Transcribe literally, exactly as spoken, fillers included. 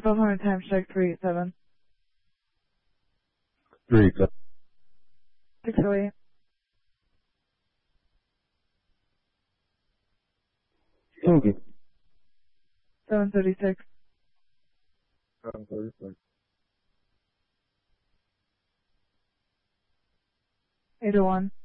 twelve hundred times check three eight seven. Three, seven. six oh eight. Okay. seven thirty-six. seven thirty-six. eight oh one.